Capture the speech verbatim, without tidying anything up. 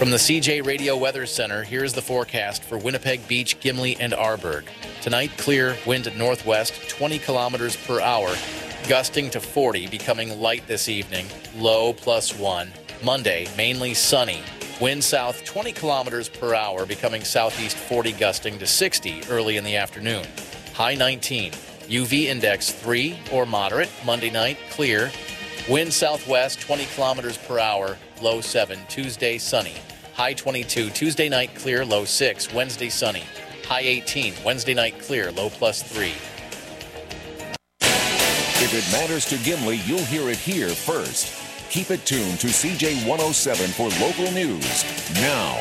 From the C J Radio Weather Center, here's the forecast for Winnipeg Beach, Gimli, and Arborg. Tonight, clear, wind at northwest, twenty kilometers per hour, gusting to forty, becoming light this evening, low plus one. Monday, mainly sunny, wind south twenty kilometers per hour, becoming southeast forty, gusting to sixty early in the afternoon. High nineteen, U V index three or moderate. Monday night, clear, wind southwest twenty kilometers per hour, low seven. Tuesday, sunny. High twenty-two, Tuesday night clear, low six. Wednesday sunny. High eighteen, Wednesday night clear, low plus three. If it matters to Gimli, you'll hear it here first. Keep it tuned to C J one oh seven for local news. Now,